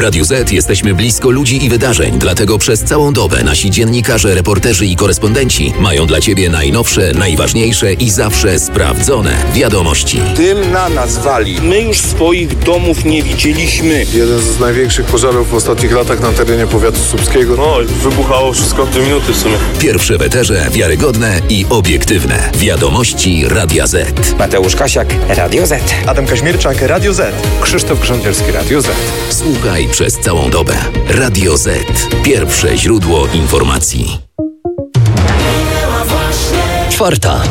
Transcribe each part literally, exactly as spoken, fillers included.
Radiu Z jesteśmy blisko ludzi i wydarzeń, dlatego przez całą dobę nasi dziennikarze, reporterzy i korespondenci mają dla Ciebie najnowsze, najważniejsze i zawsze sprawdzone wiadomości. Dym na nas wali. My już swoich domów nie widzieliśmy. Jeden z największych pożarów w ostatnich latach na terenie powiatu słupskiego. No, wybuchało wszystko w dwie minuty w sumie. Pierwsze w eterze, wiarygodne i obiektywne. Wiadomości Radia Z. Mateusz Kasiak, Radio Z. Adam Kaźmierczak, Radio Z. Krzysztof Grządzielski, Radio Z. Słuchaj przez całą dobę. Radio Z. Pierwsze źródło informacji. Czwarta.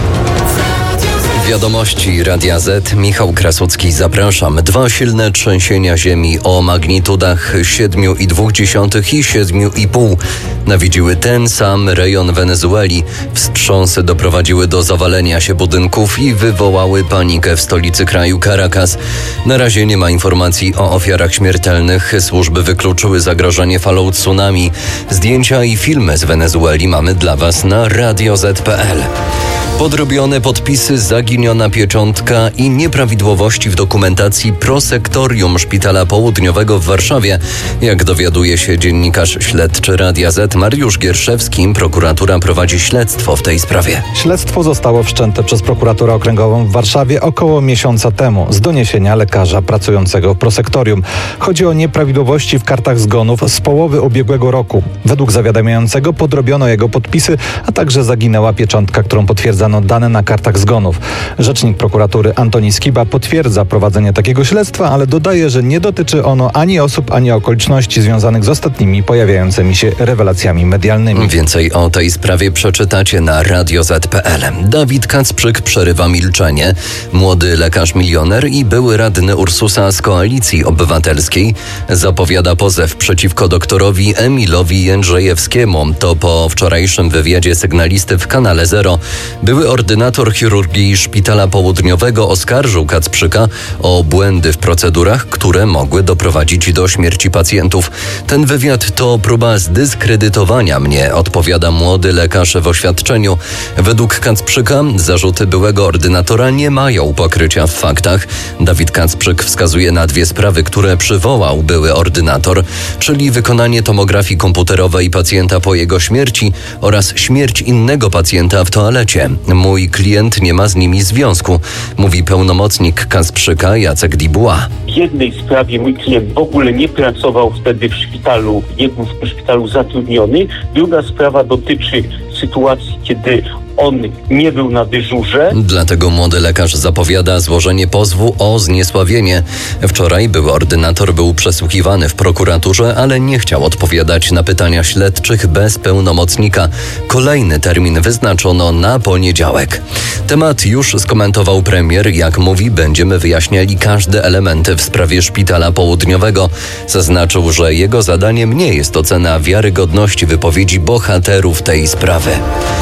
Wiadomości Radia Z. Michał Krasucki, zapraszam. Dwa silne trzęsienia ziemi o magnitudach siedem i dwie dziesiątych i siedem i pół nawiedziły ten sam rejon Wenezueli. Wstrząsy doprowadziły do zawalenia się budynków i wywołały panikę w stolicy kraju Caracas. Na razie nie ma informacji o ofiarach śmiertelnych. Służby wykluczyły zagrożenie falą tsunami. Zdjęcia i filmy z Wenezueli mamy dla Was na radio zet kropka pe el. Podrobione podpisy, zaginiona pieczątka i nieprawidłowości w dokumentacji prosektorium Szpitala Południowego w Warszawie. Jak dowiaduje się dziennikarz śledczy Radia Z Mariusz Gierszewski, prokuratura prowadzi śledztwo w tej sprawie. Śledztwo zostało wszczęte przez prokuraturę okręgową w Warszawie około miesiąca temu z doniesienia lekarza pracującego w prosektorium. Chodzi o nieprawidłowości w kartach zgonów z połowy ubiegłego roku. Według zawiadamiającego podrobiono jego podpisy, a także zaginęła pieczątka, którą potwierdza dane na kartach zgonów. Rzecznik prokuratury Antoni Skiba potwierdza prowadzenie takiego śledztwa, ale dodaje, że nie dotyczy ono ani osób, ani okoliczności związanych z ostatnimi pojawiającymi się rewelacjami medialnymi. Więcej o tej sprawie przeczytacie na radio zet kropka pe el. Dawid Kacprzyk przerywa milczenie. Młody lekarz milioner i były radny Ursusa z Koalicji Obywatelskiej zapowiada pozew przeciwko doktorowi Emilowi Jędrzejewskiemu. To po wczorajszym wywiadzie sygnalisty w Kanale Zero. Były ordynator chirurgii Szpitala Południowego oskarżył Kacprzyka o błędy w procedurach, które mogły doprowadzić do śmierci pacjentów. Ten wywiad to próba zdyskredytowania mnie, odpowiada młody lekarz w oświadczeniu. Według Kacprzyka zarzuty byłego ordynatora nie mają pokrycia w faktach. Dawid Kacprzyk wskazuje na dwie sprawy, które przywołał były ordynator, czyli wykonanie tomografii komputerowej pacjenta po jego śmierci oraz śmierć innego pacjenta w toalecie. Mój klient nie ma z nimi związku, mówi pełnomocnik Kacprzyka Jacek Dibuła. W jednej sprawie mój klient w ogóle nie pracował wtedy w szpitalu, nie był w szpitalu zatrudniony. Druga sprawa dotyczy sytuacji, kiedy on nie był na dyżurze. Dlatego młody lekarz zapowiada złożenie pozwu o zniesławienie. Wczoraj były ordynator był przesłuchiwany w prokuraturze, ale nie chciał odpowiadać na pytania śledczych bez pełnomocnika. Kolejny termin wyznaczono na poniedziałek. Temat już skomentował premier. Jak mówi, będziemy wyjaśniali każde elementy w sprawie Szpitala Południowego. Zaznaczył, że jego zadaniem nie jest ocena wiarygodności wypowiedzi bohaterów tej sprawy.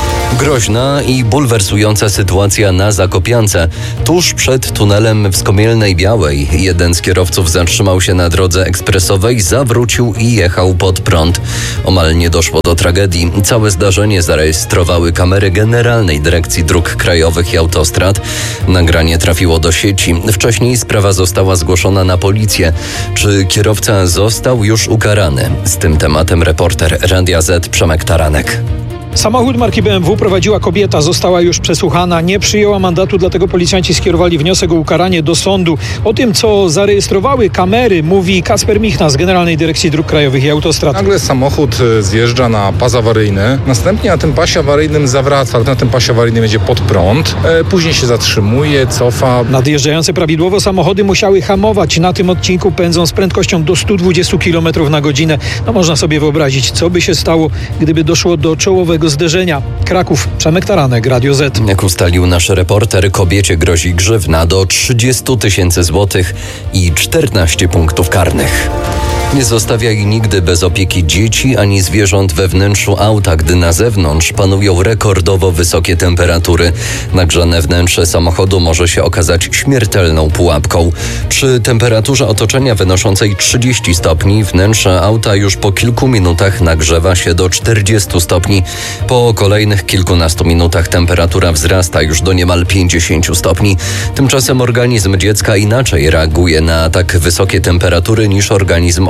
Groźna i bulwersująca sytuacja na Zakopiance. Tuż przed tunelem w Skomielnej Białej jeden z kierowców zatrzymał się na drodze ekspresowej, zawrócił i jechał pod prąd. Omal nie doszło do tragedii. Całe zdarzenie zarejestrowały kamery Generalnej Dyrekcji Dróg Krajowych i Autostrad. Nagranie trafiło do sieci. Wcześniej sprawa została zgłoszona na policję. Czy kierowca został już ukarany? Z tym tematem reporter Radia Z Przemek Taranek. Samochód marki B M W prowadziła kobieta, została już przesłuchana, nie przyjęła mandatu, dlatego policjanci skierowali wniosek o ukaranie do sądu. O tym, co zarejestrowały kamery, mówi Kacper Michna z Generalnej Dyrekcji Dróg Krajowych i Autostrad. Nagle samochód zjeżdża na pas awaryjny, następnie na tym pasie awaryjnym zawraca, na tym pasie awaryjnym jedzie pod prąd, e, później się zatrzymuje, cofa. Nadjeżdżające prawidłowo samochody musiały hamować. Na tym odcinku pędzą z prędkością do stu dwudziestu kilometrów na godzinę. No można sobie wyobrazić, co by się stało, gdyby doszło do czołowego zderzenia. Kraków, Przemek Taranek, Radio Z. Jak ustalił nasz reporter, kobiecie grozi grzywna do trzydziestu tysięcy złotych i czternaście punktów karnych. Nie zostawiaj nigdy bez opieki dzieci ani zwierząt we wnętrzu auta, gdy na zewnątrz panują rekordowo wysokie temperatury. Nagrzane wnętrze samochodu może się okazać śmiertelną pułapką. Przy temperaturze otoczenia wynoszącej trzydzieści stopni wnętrze auta już po kilku minutach nagrzewa się do czterdziestu stopni. Po kolejnych kilkunastu minutach temperatura wzrasta już do niemal pięćdziesięciu stopni. Tymczasem organizm dziecka inaczej reaguje na tak wysokie temperatury niż organizm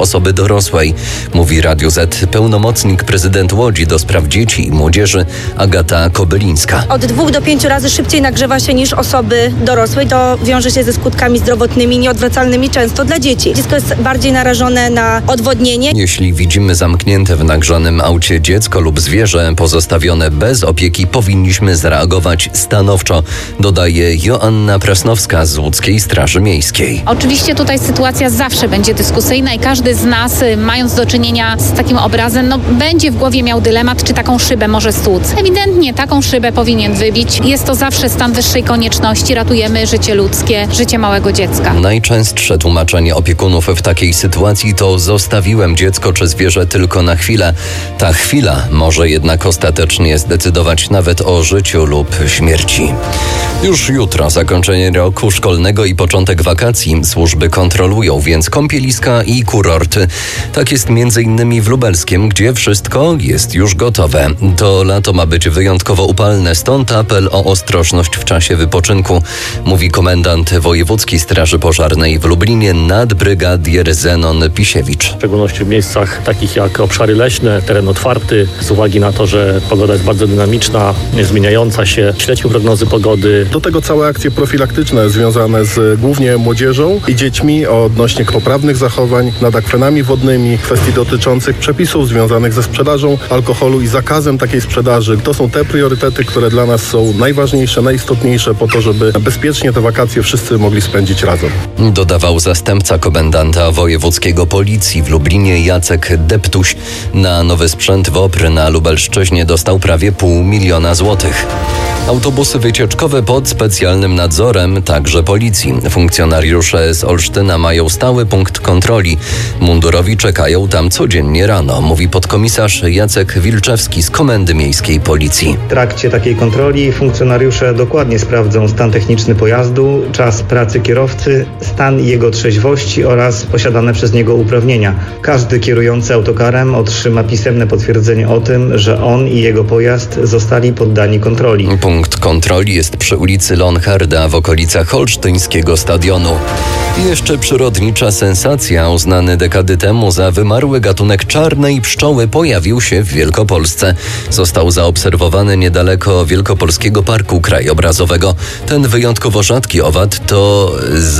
osoby dorosłej, mówi Radio Z pełnomocnik prezydent Łodzi do spraw dzieci i młodzieży Agata Kobylińska. Od dwóch do pięciu razy szybciej nagrzewa się niż osoby dorosłe. To wiąże się ze skutkami zdrowotnymi nieodwracalnymi często dla dzieci. Dziecko jest bardziej narażone na odwodnienie. Jeśli widzimy zamknięte w nagrzanym aucie dziecko lub zwierzę pozostawione bez opieki, powinniśmy zareagować stanowczo, dodaje Joanna Prasnowska z Łódzkiej Straży Miejskiej. Oczywiście tutaj sytuacja zawsze będzie dyskusyjna i każdy z nas, mając do czynienia z takim obrazem, no, będzie w głowie miał dylemat, czy taką szybę może stłuc. Ewidentnie taką szybę powinien wybić. Jest to zawsze stan wyższej konieczności. Ratujemy życie ludzkie, życie małego dziecka. Najczęstsze tłumaczenie opiekunów w takiej sytuacji to zostawiłem dziecko czy zwierzę tylko na chwilę. Ta chwila może jednak ostatecznie zdecydować nawet o życiu lub śmierci. Już jutro zakończenie roku szkolnego i początek wakacji. Służby kontrolują więc kąpieliska i kurorty. Tak jest między innymi w Lubelskiem, gdzie wszystko jest już gotowe. To lato ma być wyjątkowo upalne, stąd apel o ostrożność w czasie wypoczynku, mówi komendant Wojewódzkiej Straży Pożarnej w Lublinie nadbrygadier Zenon Pisiewicz. W szczególności w miejscach takich jak obszary leśne, teren otwarty, z uwagi na to, że pogoda jest bardzo dynamiczna, zmieniająca się. Śledźmy prognozy pogody. Do tego całe akcje profilaktyczne związane z głównie młodzieżą i dziećmi odnośnie poprawnych zachowań nad akwenami wodnymi, kwestii dotyczących przepisów związanych ze sprzedażą alkoholu i zakazem takiej sprzedaży. To są te priorytety, które dla nas są najważniejsze, najistotniejsze po to, żeby bezpiecznie te wakacje wszyscy mogli spędzić razem. Dodawał zastępca komendanta wojewódzkiego policji w Lublinie Jacek Deptuś. Na nowy sprzęt WOPR na Lubelszczyźnie dostał prawie pół miliona złotych. Autobusy wycieczkowe pod specjalnym nadzorem, także policji. Funkcjonariusze z Olsztyna mają stały punkt kontroli. Mundurowi czekają tam codziennie rano, mówi podkomisarz Jacek Wilczewski z Komendy Miejskiej Policji. W trakcie takiej kontroli funkcjonariusze dokładnie sprawdzą stan techniczny pojazdu, czas pracy kierowcy, stan jego trzeźwości oraz posiadane przez niego uprawnienia. Każdy kierujący autokarem otrzyma pisemne potwierdzenie o tym, że on i jego pojazd zostali poddani kontroli. Punkt kontroli jest przy ulicy Lonharda w okolicach olsztyńskiego stadionu. I jeszcze przyrodnicza sensacja. Uznany dekady temu za wymarły gatunek czarnej pszczoły pojawił się w Wielkopolsce. Został zaobserwowany niedaleko Wielkopolskiego Parku Krajobrazowego. Ten wyjątkowo rzadki owad to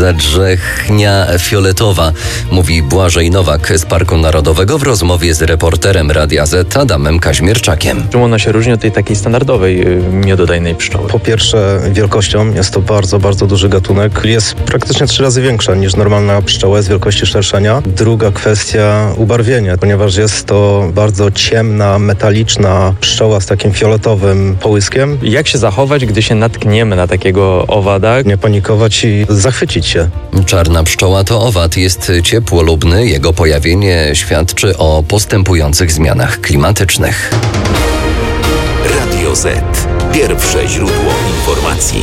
zadrzechnia fioletowa, mówi Błażej Nowak z Parku Narodowego w rozmowie z reporterem Radia Z Adamem Kaźmierczakiem. Czym ona się różni od tej takiej standardowej miododajnej pszczoły? Po pierwsze wielkością, jest to bardzo, bardzo duży gatunek. Jest praktycznie trzy razy większa niż normalna pszczoła z wielkości szerszenia. Druga kwestia ubarwienie, ponieważ jest to bardzo ciemna, metaliczna pszczoła z takim fioletowym połyskiem. Jak się zachować, gdy się natkniemy na takiego owada? Nie panikować i zachwycić się. Czarna pszczoła to owad, jest ciepłolubny. Jego pojawienie świadczy o postępujących zmianach klimatycznych. Radio Z. Pierwsze źródło informacji.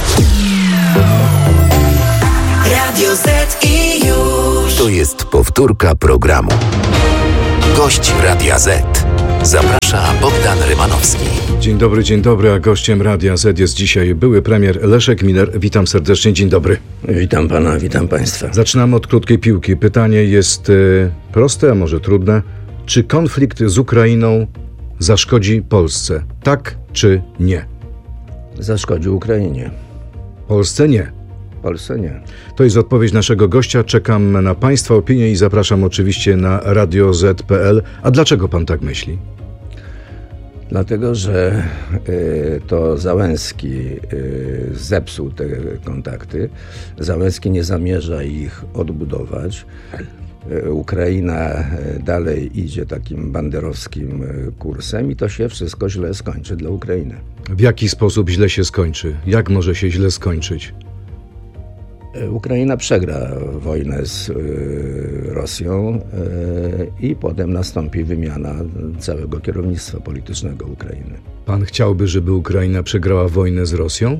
Radio Z i już. To jest powtórka programu. Gość Radia Z. Zaprasza Bogdan Rymanowski. Dzień dobry, dzień dobry, a gościem Radia Z jest dzisiaj były premier Leszek Miller. Witam serdecznie, dzień dobry. Witam pana, witam państwa. Zaczynamy od krótkiej piłki. Pytanie jest y, proste, a może trudne. Czy konflikt z Ukrainą zaszkodzi Polsce? Tak czy nie? Zaszkodzi Ukrainie. Polsce nie. Polsce nie. To jest odpowiedź naszego gościa. Czekam na państwa opinię i zapraszam oczywiście na radio zet kropka pe el. A dlaczego pan tak myśli? Dlatego, że y, to Załęski y, zepsuł te kontakty. Załęski nie zamierza ich odbudować. Y, Ukraina y, dalej idzie takim banderowskim y, kursem i to się wszystko źle skończy dla Ukrainy. W jaki sposób źle się skończy? Jak może się źle skończyć? Ukraina przegra wojnę z y, Rosją y, i potem nastąpi wymiana całego kierownictwa politycznego Ukrainy. Pan chciałby, żeby Ukraina przegrała wojnę z Rosją?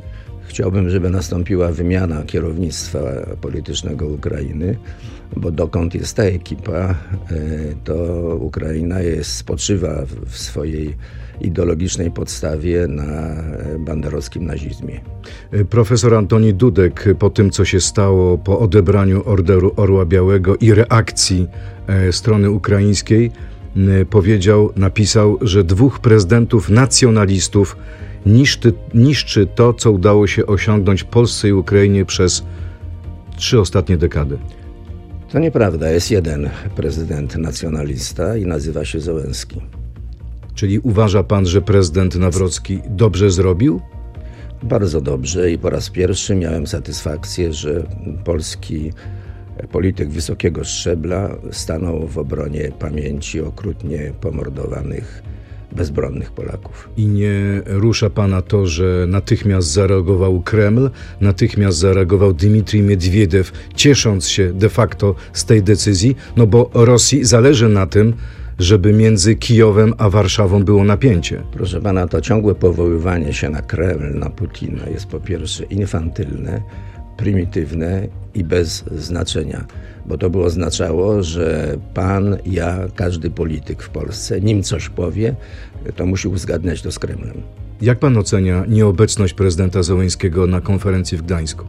Chciałbym, żeby nastąpiła wymiana kierownictwa politycznego Ukrainy, bo dokąd jest ta ekipa, to Ukraina jest, spoczywa w swojej ideologicznej podstawie na banderowskim nazizmie. Profesor Antoni Dudek po tym, co się stało po odebraniu Orderu Orła Białego i reakcji strony ukraińskiej, powiedział, napisał, że dwóch prezydentów nacjonalistów niszczy, niszczy to, co udało się osiągnąć Polsce i Ukrainie przez trzy ostatnie dekady. To nieprawda. Jest jeden prezydent nacjonalista i nazywa się Zełenski. Czyli uważa pan, że prezydent Nawrocki dobrze zrobił? Bardzo dobrze i po raz pierwszy miałem satysfakcję, że polski polityk wysokiego szczebla stanął w obronie pamięci okrutnie pomordowanych, bezbronnych Polaków. I nie rusza pana to, że natychmiast zareagował Kreml, natychmiast zareagował Dmitrij Miedwiediew, ciesząc się de facto z tej decyzji, no bo Rosji zależy na tym, żeby między Kijowem a Warszawą było napięcie. Proszę pana, to ciągłe powoływanie się na Kreml, na Putina jest po pierwsze infantylne, prymitywne i bez znaczenia, bo to by oznaczało, że pan, ja, każdy polityk w Polsce, nim coś powie, to musi uzgadniać to z Kremlem. Jak pan ocenia nieobecność prezydenta Zełenskiego na konferencji w Gdańsku?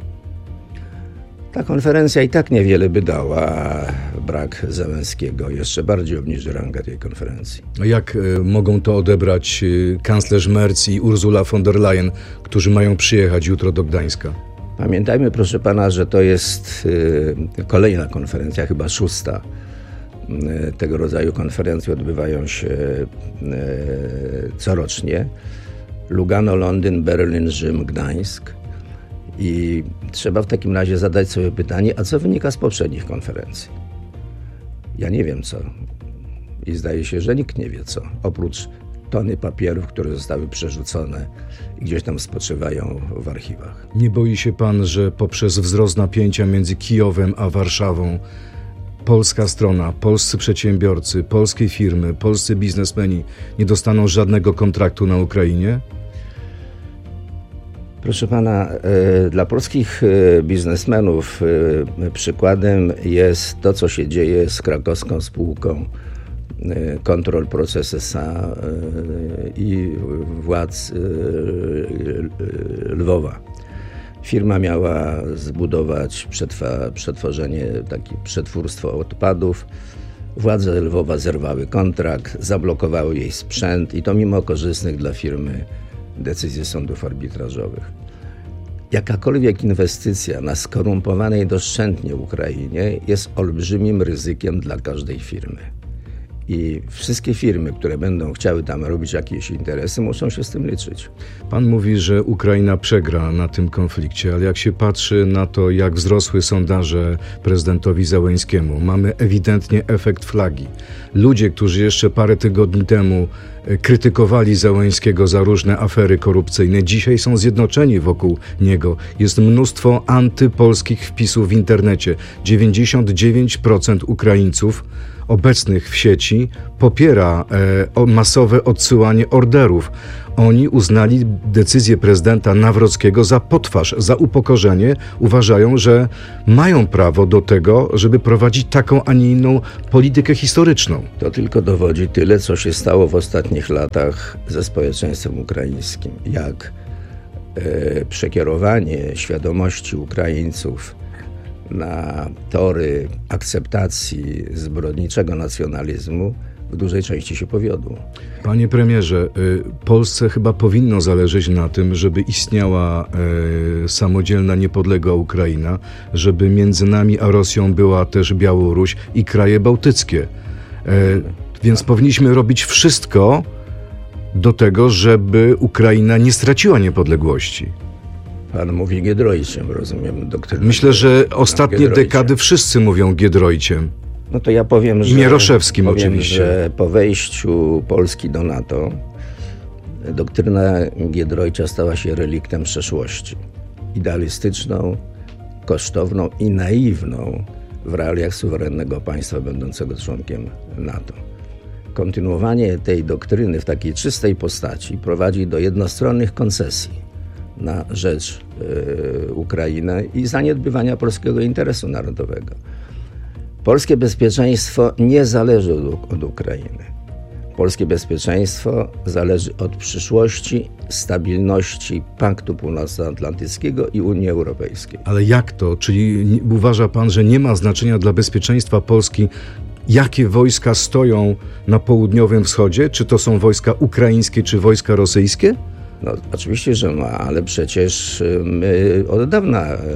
Ta konferencja i tak niewiele by dała, a brak Zełenskiego jeszcze bardziej obniży rangę tej konferencji. Jak y, mogą to odebrać y, kanclerz Merz i Ursula von der Leyen, którzy mają przyjechać jutro do Gdańska? Pamiętajmy, proszę pana, że to jest y, kolejna konferencja, chyba szósta. Y, tego rodzaju konferencje odbywają się y, corocznie. Lugano, Londyn, Berlin, Rzym, Gdańsk. I trzeba w takim razie zadać sobie pytanie, a co wynika z poprzednich konferencji? Ja nie wiem co. I zdaje się, że nikt nie wie co. Oprócz tony papierów, które zostały przerzucone i gdzieś tam spoczywają w archiwach. Nie boi się pan, że poprzez wzrost napięcia między Kijowem a Warszawą polska strona, polscy przedsiębiorcy, polskie firmy, polscy biznesmeni nie dostaną żadnego kontraktu na Ukrainie? Proszę pana, dla polskich biznesmenów przykładem jest to, co się dzieje z krakowską spółką Control Process S A i władz Lwowa. Firma miała zbudować przetwa, przetworzenie, takie przetwórstwo odpadów. Władze Lwowa zerwały kontrakt, zablokowały jej sprzęt i to mimo korzystnych dla firmy decyzji sądów arbitrażowych. Jakakolwiek inwestycja na skorumpowanej doszczętnie Ukrainie jest olbrzymim ryzykiem dla każdej firmy. I wszystkie firmy, które będą chciały tam robić jakieś interesy, muszą się z tym liczyć. Pan mówi, że Ukraina przegra na tym konflikcie, ale jak się patrzy na to, jak wzrosły sondaże prezydentowi Zełenskiemu, mamy ewidentnie efekt flagi. Ludzie, którzy jeszcze parę tygodni temu krytykowali Zełenskiego za różne afery korupcyjne, dzisiaj są zjednoczeni wokół niego. Jest mnóstwo antypolskich wpisów w internecie. dziewięćdziesiąt dziewięć procent Ukraińców obecnych w sieci popiera e, masowe odsyłanie orderów. Oni uznali decyzję prezydenta Nawrockiego za potwarz, za upokorzenie. Uważają, że mają prawo do tego, żeby prowadzić taką, a nie inną politykę historyczną. To tylko dowodzi tyle, co się stało w ostatnich latach ze społeczeństwem ukraińskim. Jak e, przekierowanie świadomości Ukraińców na tory akceptacji zbrodniczego nacjonalizmu w dużej części się powiodło. Panie premierze, Polsce chyba powinno zależeć na tym, żeby istniała e, samodzielna, niepodległa Ukraina, żeby między nami a Rosją była też Białoruś i kraje bałtyckie. E, więc powinniśmy robić wszystko do tego, żeby Ukraina nie straciła niepodległości. Pan mówi Giedroyciem, rozumiem, doktor. Myślę, że ostatnie dekady wszyscy mówią Giedroyciem. No to ja powiem, że... I Mieroszewskim powiem, oczywiście. że po wejściu Polski do NATO doktryna Giedroycia stała się reliktem przeszłości. Idealistyczną, kosztowną i naiwną w realiach suwerennego państwa będącego członkiem NATO. Kontynuowanie tej doktryny w takiej czystej postaci prowadzi do jednostronnych koncesji na rzecz y, Ukrainy i zaniedbywania polskiego interesu narodowego. Polskie bezpieczeństwo nie zależy od, od Ukrainy. Polskie bezpieczeństwo zależy od przyszłości, stabilności Paktu Północnoatlantyckiego i Unii Europejskiej. Ale jak to? Czyli uważa pan, że nie ma znaczenia dla bezpieczeństwa Polski, jakie wojska stoją na południowym wschodzie? Czy to są wojska ukraińskie, czy wojska rosyjskie? No, oczywiście, że ma, ale przecież my od dawna y, y,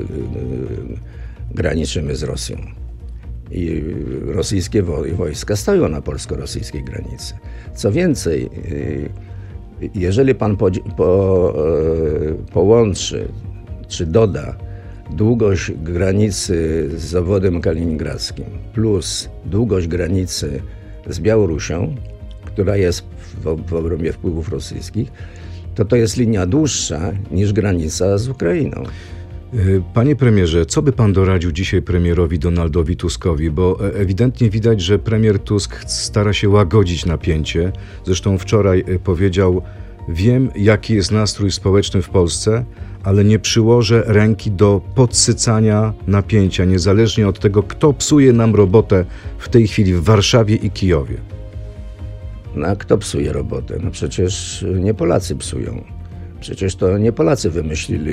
graniczymy z Rosją. I rosyjskie wojska stoją na polsko-rosyjskiej granicy. Co więcej, jeżeli pan po, po, połączy czy doda długość granicy z obwodem kaliningradzkim plus długość granicy z Białorusią, która jest w, w obrębie wpływów rosyjskich, to to jest linia dłuższa niż granica z Ukrainą. Panie premierze, co by pan doradził dzisiaj premierowi Donaldowi Tuskowi? Bo ewidentnie widać, że premier Tusk stara się łagodzić napięcie. Zresztą wczoraj powiedział, wiem jaki jest nastrój społeczny w Polsce, ale nie przyłożę ręki do podsycania napięcia, niezależnie od tego, kto psuje nam robotę w tej chwili w Warszawie i Kijowie. No a kto psuje robotę? No przecież nie Polacy psują. Przecież to nie Polacy wymyślili,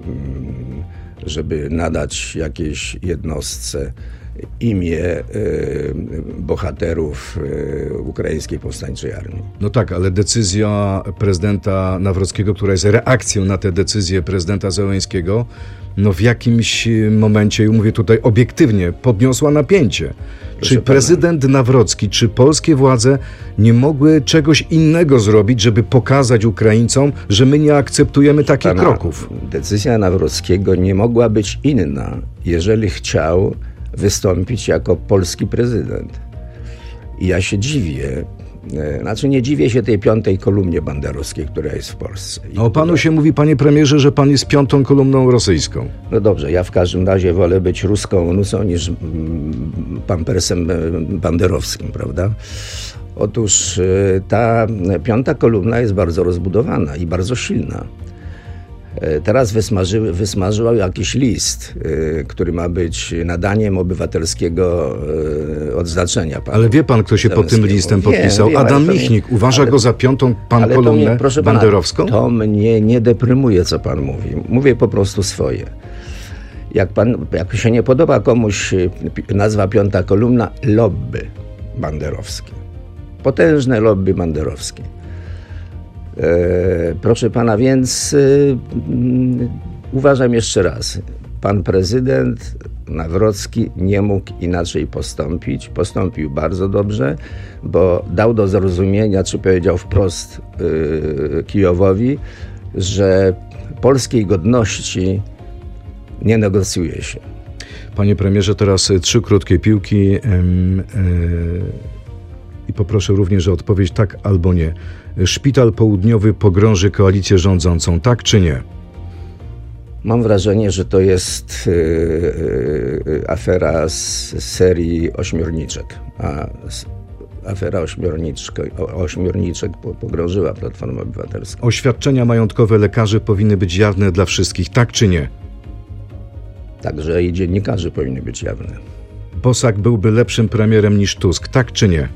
żeby nadać jakiejś jednostce imię bohaterów ukraińskiej powstańczej armii. No tak, ale decyzja prezydenta Nawrockiego, która jest reakcją na tę decyzję prezydenta Zełenskiego, no w jakimś momencie, i mówię tutaj obiektywnie, podniosła napięcie. Proszę czy prezydent pana. Nawrocki, czy polskie władze nie mogły czegoś innego zrobić, żeby pokazać Ukraińcom, że my nie akceptujemy takich pana, kroków? Decyzja Nawrockiego nie mogła być inna, jeżeli chciał wystąpić jako polski prezydent. I ja się dziwię, znaczy nie dziwię się tej piątej kolumnie banderowskiej, która jest w Polsce. I o panu się mówi, panie premierze, że pan jest piątą kolumną rosyjską. No dobrze, ja w każdym razie wolę być ruską nusą niż pampersem banderowskim, prawda? Otóż ta piąta kolumna jest bardzo rozbudowana i bardzo silna. Teraz wysmaży, wysmażyła jakiś list, y, który ma być nadaniem obywatelskiego y, odznaczenia. Ale wie pan, kto się pod tym listem podpisał? Wiem, wiem, Adam Michnik. Mnie, Uważa ale, go za piątą pan kolumnę to mnie, proszę banderowską? Pana, to mnie nie deprymuje, co pan mówi. Mówię po prostu swoje. Jak, pan, jak się nie podoba komuś nazwa piąta kolumna, lobby banderowskie. Potężne lobby banderowskie. E, proszę pana, więc y, y, uważam jeszcze raz, pan prezydent Nawrocki nie mógł inaczej postąpić. Postąpił bardzo dobrze, bo dał do zrozumienia, czy powiedział wprost y, Kijowowi, że polskiej godności nie negocjuje się. Panie premierze, teraz trzy krótkie piłki em, e, i poproszę również o odpowiedź tak albo nie. Szpital Południowy pogrąży koalicję rządzącą, tak czy nie? Mam wrażenie, że to jest yy, yy, afera z serii ośmiorniczek, a afera ośmiorniczek, ośmiorniczek pogrążyła Platformę Obywatelską. Oświadczenia majątkowe lekarzy powinny być jawne dla wszystkich, tak czy nie? Także i dziennikarzy powinny być jawne. Bosak byłby lepszym premierem niż Tusk, tak czy nie?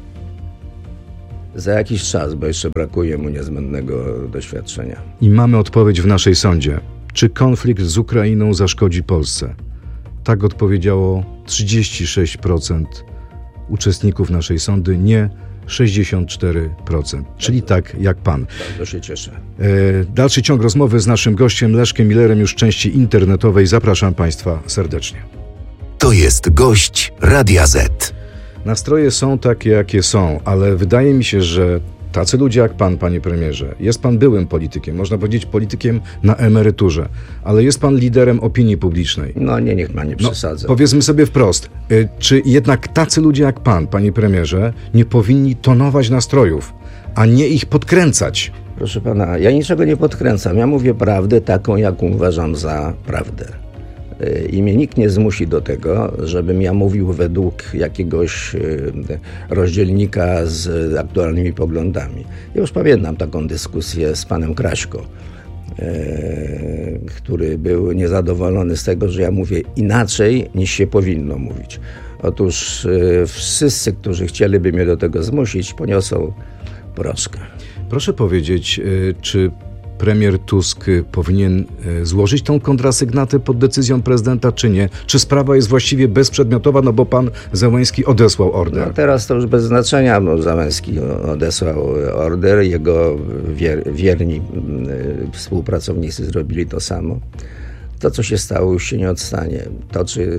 Za jakiś czas, bo jeszcze brakuje mu niezbędnego doświadczenia. I mamy odpowiedź w naszej sądzie. Czy konflikt z Ukrainą zaszkodzi Polsce? Tak odpowiedziało trzydzieści sześć procent uczestników naszej sądy, nie sześćdziesiąt cztery procent, czyli tak jak pan. Bardzo się cieszę. E, dalszy ciąg rozmowy z naszym gościem Leszkiem Millerem już w części internetowej. Zapraszam państwa serdecznie. To jest gość Radia Z. Nastroje są takie, jakie są, ale wydaje mi się, że tacy ludzie jak pan, panie premierze, jest pan byłym politykiem, można powiedzieć politykiem na emeryturze, ale jest pan liderem opinii publicznej. No nie, niech pan nie przesadza. No, powiedzmy sobie wprost, czy jednak tacy ludzie jak pan, panie premierze, nie powinni tonować nastrojów, a nie ich podkręcać? Proszę pana, ja niczego nie podkręcam, ja mówię prawdę taką, jaką uważam za prawdę. I mnie nikt nie zmusi do tego, żebym ja mówił według jakiegoś rozdzielnika z aktualnymi poglądami. Ja już pamiętam taką dyskusję z panem Kraśko który był niezadowolony z tego, że ja mówię inaczej niż się powinno mówić. Otóż wszyscy, którzy chcieliby mnie do tego zmusić, poniosą porażkę. Proszę powiedzieć, czy premier Tusk powinien złożyć tą kontrasygnatę pod decyzją prezydenta, czy nie? Czy sprawa jest właściwie bezprzedmiotowa, no bo pan Załęski odesłał order? No teraz to już bez znaczenia, bo Załęski odesłał order, jego wier, wierni współpracownicy zrobili to samo. To, co się stało, już się nie odstanie. To, czy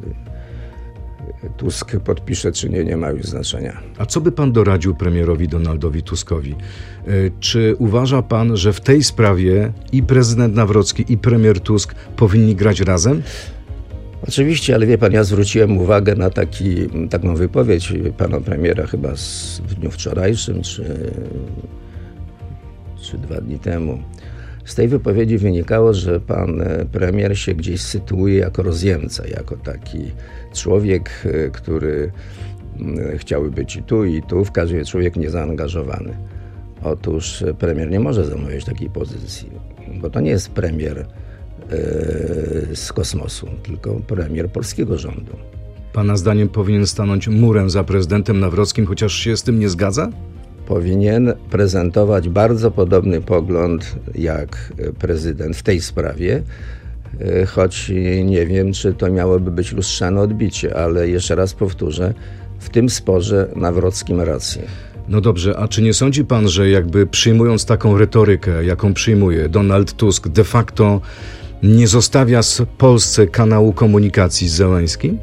Tusk podpisze, czy nie, nie ma już znaczenia. A co by pan doradził premierowi Donaldowi Tuskowi? Czy uważa pan, że w tej sprawie i prezydent Nawrocki, i premier Tusk powinni grać razem? Oczywiście, ale wie pan, ja zwróciłem uwagę na taki, taką wypowiedź pana premiera chyba z, w dniu wczorajszym, czy, czy dwa dni temu. Z tej wypowiedzi wynikało, że pan premier się gdzieś sytuuje jako rozjemca, jako taki człowiek, który chciałby być i tu, i tu, w każdym razie człowiek niezaangażowany. Otóż premier nie może zamawiać takiej pozycji, bo to nie jest premier yy, z kosmosu, tylko premier polskiego rządu. Pana zdaniem powinien stanąć murem za prezydentem Nawrockim, chociaż się z tym nie zgadza? Powinien prezentować bardzo podobny pogląd jak prezydent w tej sprawie, choć nie wiem, czy to miałoby być lustrzane odbicie, ale jeszcze raz powtórzę, w tym sporze Nawrocki ma rację. No dobrze, a czy nie sądzi pan, że jakby przyjmując taką retorykę, jaką przyjmuje Donald Tusk, de facto nie zostawia Polsce kanału komunikacji z Załęskim?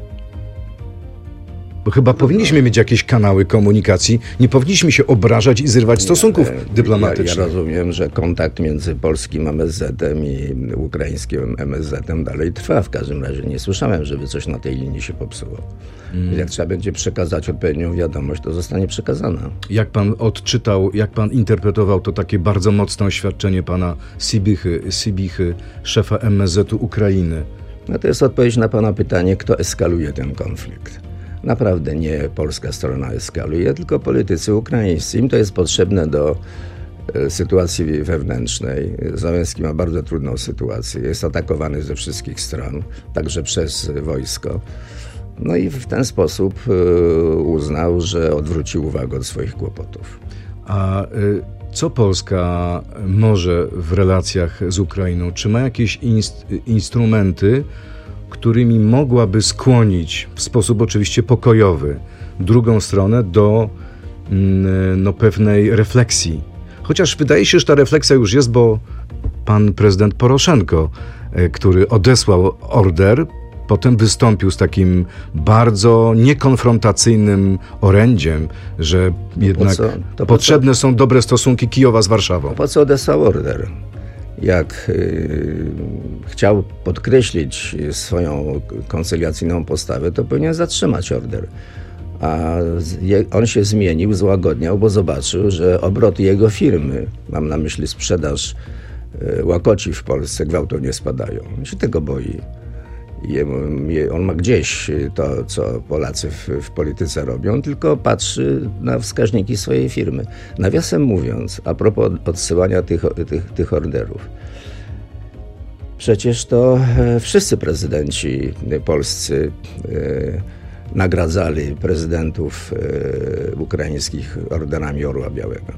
Bo chyba powinniśmy mieć jakieś kanały komunikacji, nie powinniśmy się obrażać i zrywać stosunków nie, dyplomatycznych. Ja, ja rozumiem, że kontakt między polskim M S Z-em i ukraińskim M S Z-em dalej trwa. W każdym razie nie słyszałem, żeby coś na tej linii się popsuło. Hmm. Jak trzeba będzie przekazać odpowiednią wiadomość, to zostanie przekazana. Jak pan odczytał, jak pan interpretował to takie bardzo mocne oświadczenie pana Sibichy, Sibichy, szefa M S Z-u Ukrainy? No to jest odpowiedź na pana pytanie, kto eskaluje ten konflikt. Naprawdę nie polska strona eskaluje, tylko politycy ukraińscy. Im to jest potrzebne do e, sytuacji wewnętrznej. Załęski ma bardzo trudną sytuację. Jest atakowany ze wszystkich stron, także przez wojsko. No i w ten sposób e, uznał, że odwróci uwagę od swoich kłopotów. A e, co Polska może w relacjach z Ukrainą? Czy ma jakieś inst- instrumenty, którymi mogłaby skłonić w sposób oczywiście pokojowy drugą stronę do no, pewnej refleksji? Chociaż wydaje się, że ta refleksja już jest, bo pan prezydent Poroszenko, który odesłał order, potem wystąpił z takim bardzo niekonfrontacyjnym orędziem, że jednak to po co, to potrzebne po co, są dobre stosunki Kijowa z Warszawą. Po co odesłał order? Jak y, chciał podkreślić swoją koncyliacyjną postawę, to powinien zatrzymać order. A je, on się zmienił, złagodniał, bo zobaczył, że obroty jego firmy, mam na myśli sprzedaż y, łakoci w Polsce, gwałtownie spadają. On się tego boi. Jemu, je, on ma gdzieś to, co Polacy w, w polityce robią, tylko patrzy na wskaźniki swojej firmy. Nawiasem mówiąc, a propos odsyłania tych, tych, tych orderów, przecież to e, wszyscy prezydenci polscy e, nagradzali prezydentów e, ukraińskich orderami Orła Białego.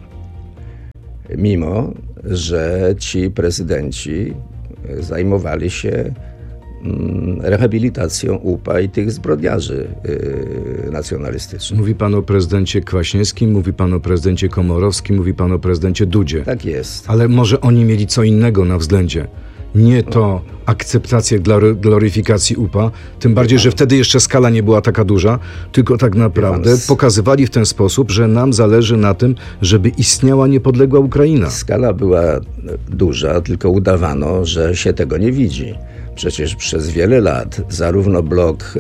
Mimo że ci prezydenci zajmowali się rehabilitacją U P A i tych zbrodniarzy yy, nacjonalistycznych. Mówi pan o prezydencie Kwaśniewskim, mówi pan o prezydencie Komorowskim, mówi pan o prezydencie Dudzie. Tak jest. Ale może oni mieli co innego na względzie. Nie to akceptację glory, gloryfikacji U P A, tym bardziej, że wtedy jeszcze skala nie była taka duża, tylko tak naprawdę pokazywali w ten sposób, że nam zależy na tym, żeby istniała niepodległa Ukraina. Skala była duża, tylko udawano, że się tego nie widzi. Przecież przez wiele lat zarówno blok y,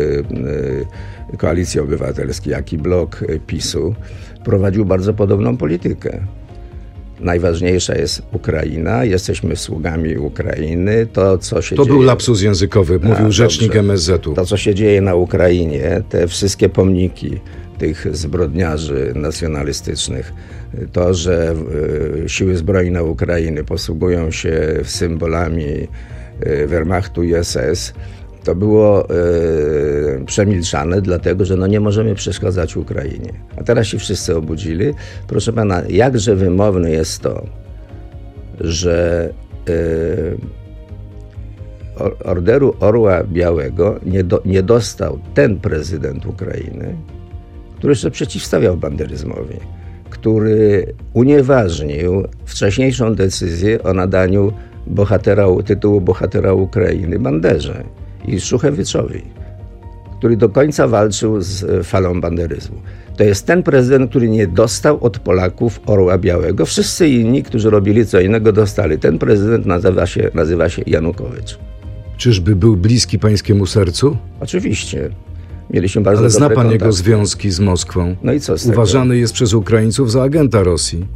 y, Koalicji Obywatelskiej, jak i blok PiSu prowadził bardzo podobną politykę. Najważniejsza jest Ukraina, jesteśmy sługami Ukrainy. To, co się to dzieje... był lapsus językowy, mówił A, rzecznik dobrze. M S Z-u. To, co się dzieje na Ukrainie, te wszystkie pomniki tych zbrodniarzy nacjonalistycznych. To, że siły zbrojne Ukrainy posługują się symbolami Wehrmachtu i S S, to było e, przemilczane, dlatego że no nie możemy przeszkadzać Ukrainie. A teraz się wszyscy obudzili. Proszę pana, jakże wymowne jest to, że e, Orderu Orła Białego nie, do, nie dostał ten prezydent Ukrainy, który się przeciwstawiał banderyzmowi, który unieważnił wcześniejszą decyzję o nadaniu bohatera, tytułu bohatera Ukrainy Banderze i Szuchewiczowi, który do końca walczył z falą banderyzmu. To jest ten prezydent, który nie dostał od Polaków Orła Białego. Wszyscy inni, którzy robili co innego, dostali. Ten prezydent nazywa się, nazywa się Janukowycz. Czyżby był bliski pańskiemu sercu? Oczywiście. Mieliśmy bardzo Ale zna dobre pan kontakty. jego związki z Moskwą. No i co z Uważany tego? jest przez Ukraińców za agenta Rosji.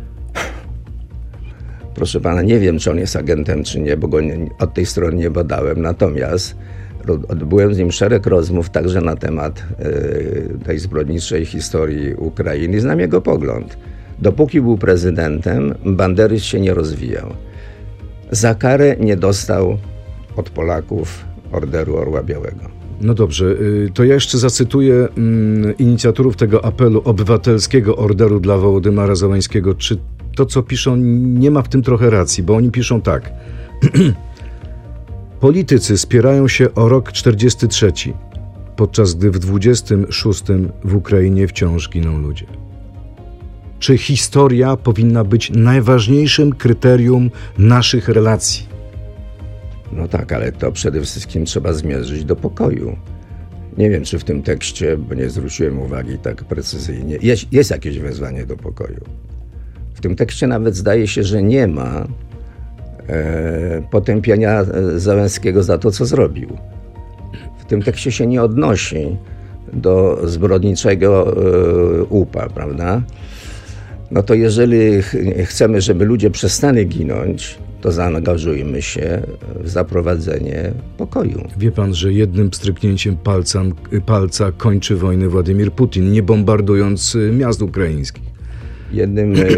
Proszę pana, nie wiem, czy on jest agentem, czy nie, bo go nie, od tej strony nie badałem. Natomiast odbyłem z nim szereg rozmów także na temat y, tej zbrodniczej historii Ukrainy. Znam jego pogląd. Dopóki był prezydentem, banderyzm się nie rozwijał. Za karę nie dostał od Polaków Orderu Orła Białego. No dobrze, to ja jeszcze zacytuję mm, inicjatorów tego apelu obywatelskiego Orderu dla Wołodymyra Zełańskiego. Czy to, co piszą, nie ma w tym trochę racji, bo oni piszą tak. Politycy spierają się o rok czterdziesty trzeci, podczas gdy w dwudziestym szóstym w Ukrainie wciąż giną ludzie. Czy historia powinna być najważniejszym kryterium naszych relacji? No tak, ale to przede wszystkim trzeba zmierzyć do pokoju. Nie wiem, czy w tym tekście, bo nie zwróciłem uwagi tak precyzyjnie, jest, jest jakieś wezwanie do pokoju. W tym tekście nawet zdaje się, że nie ma e, potępienia Zełenskiego za to, co zrobił. W tym tekście się nie odnosi do zbrodniczego e, łupa, prawda? No to jeżeli ch- chcemy, żeby ludzie przestali ginąć, to zaangażujmy się w zaprowadzenie pokoju. Wie pan, że jednym pstryknięciem palca, palca kończy wojnę Władimir Putin, nie bombardując miast ukraińskich. Jednym e,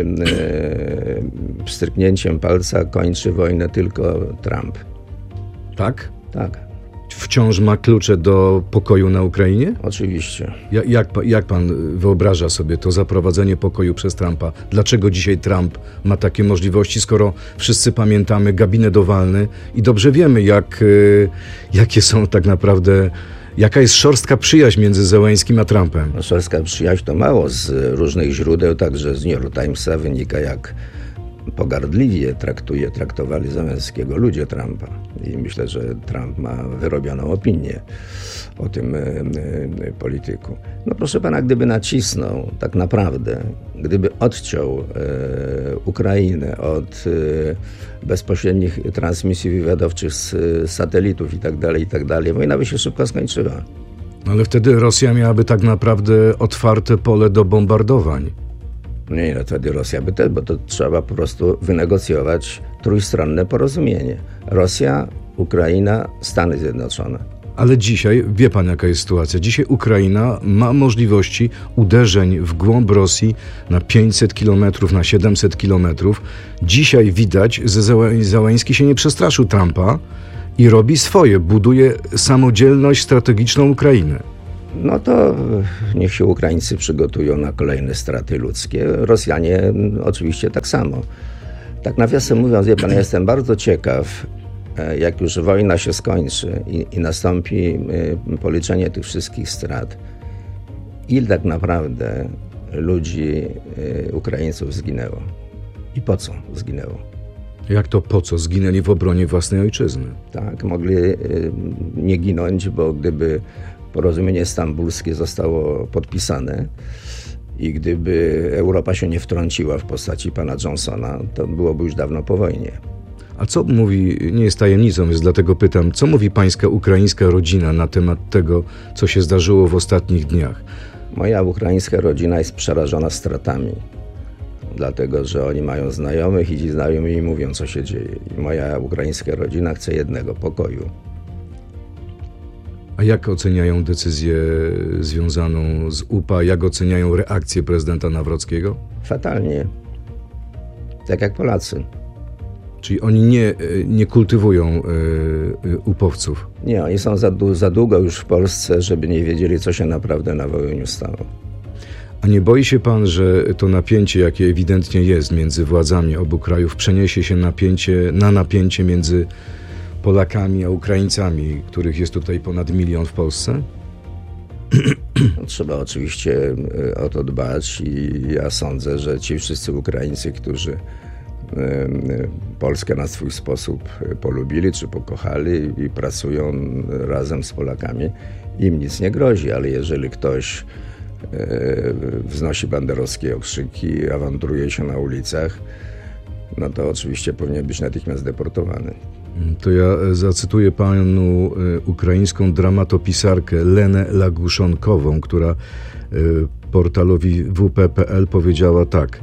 e, pstryknięciem palca kończy wojnę tylko Trump. Tak? Tak. Wciąż ma klucze do pokoju na Ukrainie? Oczywiście. Ja, jak, jak pan wyobraża sobie to zaprowadzenie pokoju przez Trumpa? Dlaczego dzisiaj Trump ma takie możliwości, skoro wszyscy pamiętamy gabinet owalny i dobrze wiemy, jak, jakie są tak naprawdę, jaka jest szorstka przyjaźń między Zełeńskim a Trumpem? No, szorstka przyjaźń to mało. Z różnych źródeł, także z New York Timesa wynika, jak pogardliwie traktuje, traktowali Zełenskiego ludzie Trumpa. I myślę, że Trump ma wyrobioną opinię o tym y, y, polityku. No proszę pana, gdyby nacisnął tak naprawdę, gdyby odciął y, Ukrainę od y, bezpośrednich transmisji wywiadowczych z y, satelitów i tak dalej, i tak dalej, wojna by się szybko skończyła. Ale wtedy Rosja miałaby tak naprawdę otwarte pole do bombardowań. Nie, no wtedy Rosja by też, bo to trzeba po prostu wynegocjować trójstronne porozumienie. Rosja, Ukraina, Stany Zjednoczone. Ale dzisiaj, wie pan jaka jest sytuacja, dzisiaj Ukraina ma możliwości uderzeń w głąb Rosji na pięćset kilometrów, na siedemset kilometrów. Dzisiaj widać, że Zełeński się nie przestraszył Trumpa i robi swoje, buduje samodzielność strategiczną Ukrainy. No to niech się Ukraińcy przygotują na kolejne straty ludzkie. Rosjanie oczywiście tak samo. Tak nawiasem mówiąc, wie pan, ja jestem bardzo ciekaw, jak już wojna się skończy i, i nastąpi policzenie tych wszystkich strat, ile tak naprawdę ludzi, Ukraińców zginęło i po co zginęło. Jak to po co? Zginęli w obronie własnej ojczyzny. Tak, mogli nie ginąć, bo gdyby porozumienie stambulskie zostało podpisane i gdyby Europa się nie wtrąciła w postaci pana Johnsona, to byłoby już dawno po wojnie. A co mówi, nie jest tajemnicą, więc dlatego pytam, co mówi pańska ukraińska rodzina na temat tego, co się zdarzyło w ostatnich dniach? Moja ukraińska rodzina jest przerażona stratami, dlatego że oni mają znajomych i ci znajomi im mówią, co się dzieje. I moja ukraińska rodzina chce jednego, pokoju. A jak oceniają decyzję związaną z U P A? Jak oceniają reakcję prezydenta Nawrockiego? Fatalnie. Tak jak Polacy. Czyli oni nie, nie kultywują y, upowców? Nie, oni są za, za długo już w Polsce, żeby nie wiedzieli, co się naprawdę na Wołyniu stało. A nie boi się pan, że to napięcie, jakie ewidentnie jest między władzami obu krajów, przeniesie się napięcie, na napięcie między Polakami a Ukraińcami, których jest tutaj ponad milion w Polsce? Trzeba oczywiście o to dbać i ja sądzę, że ci wszyscy Ukraińcy, którzy Polskę na swój sposób polubili czy pokochali i pracują razem z Polakami, im nic nie grozi, ale jeżeli ktoś wznosi banderowskie okrzyki, awanturuje się na ulicach, no to oczywiście powinien być natychmiast deportowany. To ja zacytuję panu ukraińską dramatopisarkę Lenę Laguszonkową, która portalowi w p kropka p l powiedziała tak: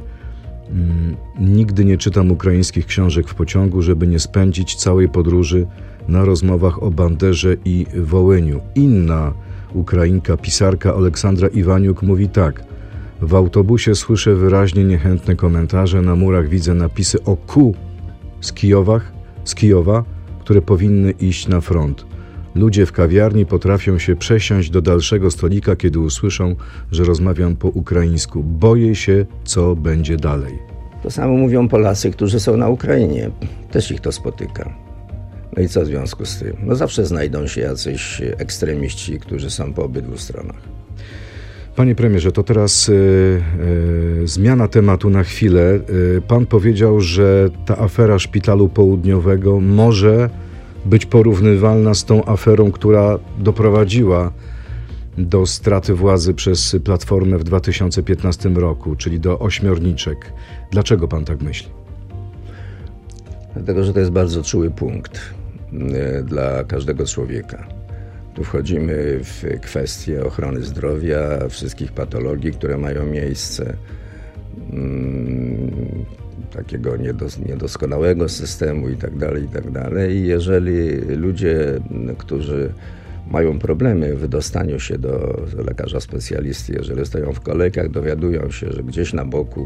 nigdy nie czytam ukraińskich książek w pociągu, żeby nie spędzić całej podróży na rozmowach o Banderze i Wołyniu. Inna Ukrainka, pisarka Aleksandra Iwaniuk mówi tak: w autobusie słyszę wyraźnie niechętne komentarze, na murach widzę napisy o ku z Kijowach, z Kijowa, które powinny iść na front. Ludzie w kawiarni potrafią się przesiąść do dalszego stolika, kiedy usłyszą, że rozmawiam po ukraińsku. Boję się, co będzie dalej. To samo mówią Polacy, którzy są na Ukrainie. Też ich to spotyka. No i co w związku z tym? No zawsze znajdą się jacyś ekstremiści, którzy są po obydwu stronach. Panie premierze, to teraz y, y, zmiana tematu na chwilę. Y, pan powiedział, że ta afera Szpitalu Południowego może być porównywalna z tą aferą, która doprowadziła do straty władzy przez Platformę w dwa tysiące piętnastym roku, czyli do ośmiorniczek. Dlaczego pan tak myśli? Dlatego, że to jest bardzo czuły punkt y, dla każdego człowieka. Tu wchodzimy w kwestię ochrony zdrowia, wszystkich patologii, które mają miejsce, mm, takiego niedos, niedoskonałego systemu i tak dalej, i tak dalej. I jeżeli ludzie, którzy mają problemy w wydostaniu się do lekarza specjalisty, jeżeli stoją w kolejkach, dowiadują się, że gdzieś na boku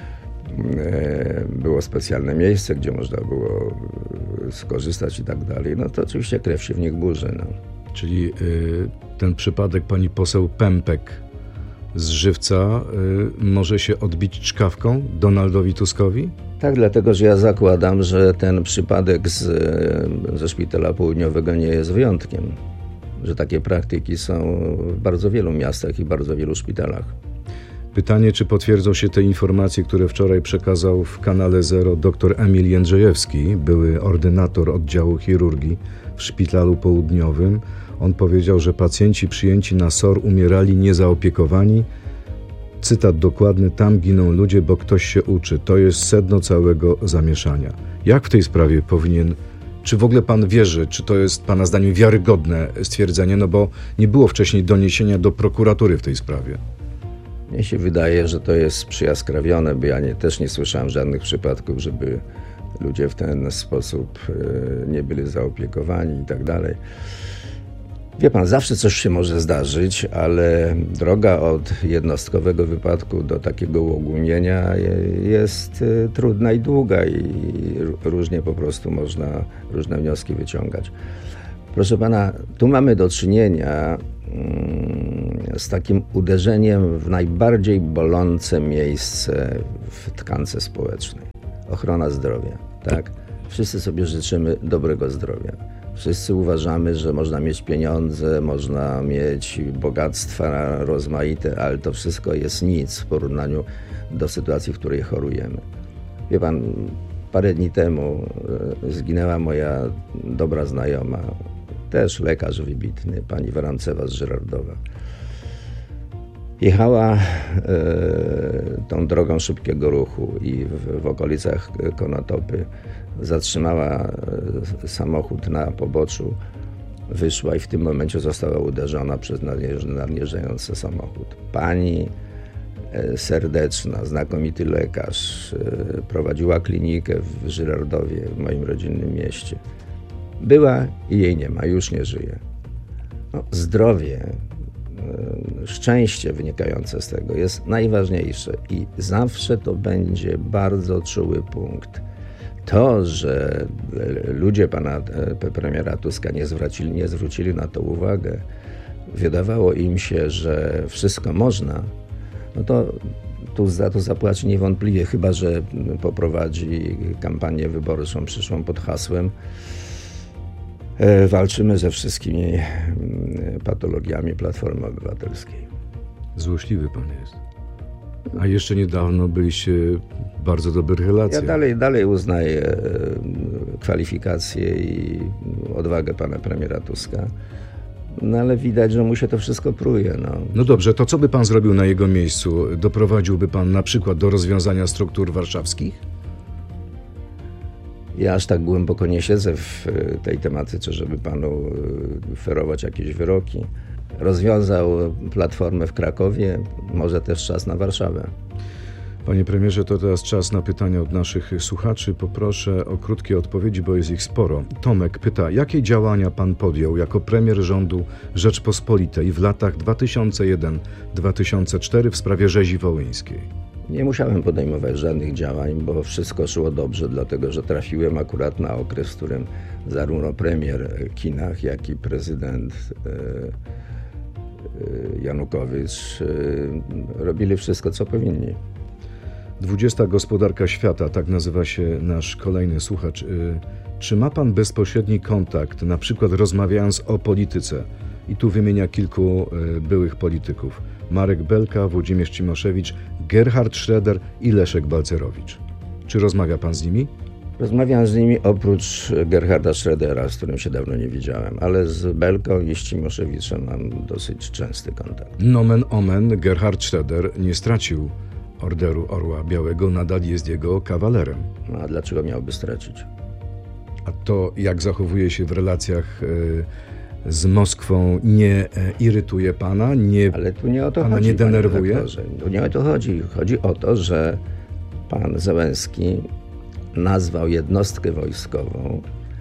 było specjalne miejsce, gdzie można było skorzystać i tak dalej, no to oczywiście krew się w nich burzy. No. Czyli y, ten przypadek pani poseł Pępek z Żywca y, może się odbić czkawką Donaldowi Tuskowi? Tak, dlatego że ja zakładam, że ten przypadek z, ze Szpitala Południowego nie jest wyjątkiem. Że takie praktyki są w bardzo wielu miastach i bardzo wielu szpitalach. Pytanie, czy potwierdzą się te informacje, które wczoraj przekazał w kanale Zero dr Emil Jędrzejewski, były ordynator oddziału chirurgii w Szpitalu Południowym. On powiedział, że pacjenci przyjęci na S O R umierali niezaopiekowani. Cytat dokładny: tam giną ludzie, bo ktoś się uczy. To jest sedno całego zamieszania. Jak w tej sprawie powinien, czy w ogóle pan wierzy, czy to jest pana zdaniem wiarygodne stwierdzenie, no bo nie było wcześniej doniesienia do prokuratury w tej sprawie? Mnie się wydaje, że to jest przyjaskrawione, bo ja nie, też nie słyszałem żadnych przypadków, żeby ludzie w ten sposób y, nie byli zaopiekowani i tak dalej. Wie pan, zawsze coś się może zdarzyć, ale droga od jednostkowego wypadku do takiego uogólnienia jest y, trudna i długa i różnie po prostu można różne wnioski wyciągać. Proszę pana, tu mamy do czynienia z takim uderzeniem w najbardziej bolące miejsce w tkance społecznej. Ochrona zdrowia, tak? Wszyscy sobie życzymy dobrego zdrowia. Wszyscy uważamy, że można mieć pieniądze, można mieć bogactwa rozmaite, ale to wszystko jest nic w porównaniu do sytuacji, w której chorujemy. Wie pan, parę dni temu zginęła moja dobra znajoma, też lekarz wybitny, pani Warancewa z Żyrardowa. Jechała e, tą drogą szybkiego ruchu i w, w okolicach Konotopy zatrzymała e, samochód na poboczu, wyszła i w tym momencie została uderzona przez nadjeżdżający samochód. Pani e, serdeczna, znakomity lekarz, e, prowadziła klinikę w Żyrardowie, w moim rodzinnym mieście. Była i jej nie ma, już nie żyje. No, zdrowie, szczęście wynikające z tego jest najważniejsze i zawsze to będzie bardzo czuły punkt. To, że ludzie pana premiera Tuska nie zwrócili, nie zwrócili na to uwagę, wydawało im się, że wszystko można, no to tu za to zapłaci niewątpliwie, chyba że poprowadzi kampanię wyborczą przyszłą pod hasłem walczymy ze wszystkimi patologiami Platformy Obywatelskiej. Złośliwy pan jest. A jeszcze niedawno byliście w bardzo dobrych relacjach. Ja dalej, dalej uznaję kwalifikacje i odwagę pana premiera Tuska. No ale widać, że mu się to wszystko pruje. No. no dobrze, to co by pan zrobił na jego miejscu? Doprowadziłby pan na przykład do rozwiązania struktur warszawskich? Ja aż tak głęboko nie siedzę w tej tematyce, żeby panu ferować jakieś wyroki. Rozwiązał Platformę w Krakowie, może też czas na Warszawę. Panie premierze, to teraz czas na pytania od naszych słuchaczy. Poproszę o krótkie odpowiedzi, bo jest ich sporo. Tomek pyta, jakie działania pan podjął jako premier rządu Rzeczpospolitej w latach dwa tysiące jeden do dwa tysiące cztery w sprawie rzezi wołyńskiej? Nie musiałem podejmować żadnych działań, bo wszystko szło dobrze, dlatego że trafiłem akurat na okres, w którym zarówno premier Kinach, jak i prezydent Janukowicz robili wszystko, co powinni. dwudziesta gospodarka świata, tak nazywa się nasz kolejny słuchacz. Czy ma pan bezpośredni kontakt, na przykład rozmawiając o polityce? I tu wymienia kilku byłych polityków. Marek Belka, Włodzimierz Cimoszewicz, Gerhard Schröder i Leszek Balcerowicz. Czy rozmawia pan z nimi? Rozmawiam z nimi oprócz Gerharda Schrödera, z którym się dawno nie widziałem, ale z Belką i z Cimoszewiczem mam dosyć częsty kontakt. Nomen omen, Gerhard Schröder nie stracił Orderu Orła Białego, nadal jest jego kawalerem. No, a dlaczego miałby stracić? A to, jak zachowuje się w relacjach y, z Moskwą, nie y, irytuje pana? Nie, ale tu nie o to pana chodzi, nie denerwuje? Tu nie o to chodzi. Chodzi o to, że pan Zełenski nazwał jednostkę wojskową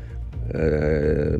e,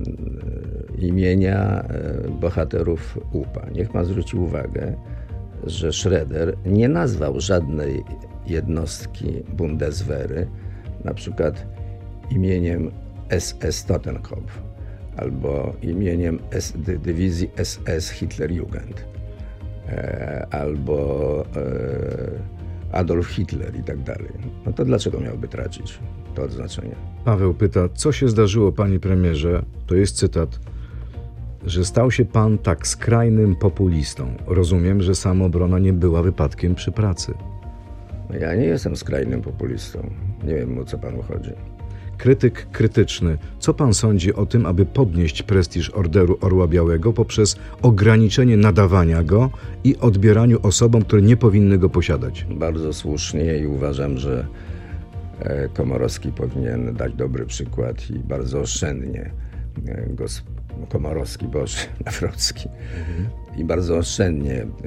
imienia e, bohaterów U P A. Niech pan zwróci uwagę, że Schröder nie nazwał żadnej jednostki Bundeswehry, na przykład imieniem S S Totenkopf albo imieniem S, dy, dywizji S S Hitlerjugend e, albo e, Adolf Hitler i tak dalej. No to dlaczego miałby tracić to odznaczenie? Paweł pyta, co się zdarzyło, panie premierze, to jest cytat, że stał się pan tak skrajnym populistą. Rozumiem, że samoobrona nie była wypadkiem przy pracy. Ja nie jestem skrajnym populistą. Nie wiem, o co panu chodzi. Krytyk krytyczny. Co pan sądzi o tym, aby podnieść prestiż Orderu Orła Białego poprzez ograniczenie nadawania go i odbieraniu osobom, które nie powinny go posiadać? Bardzo słusznie i uważam, że Komorowski powinien dać dobry przykład i bardzo oszczędnie gos- Komorowski, Boże, Nawrocki mhm. i bardzo oszczędnie y,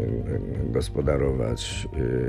gospodarować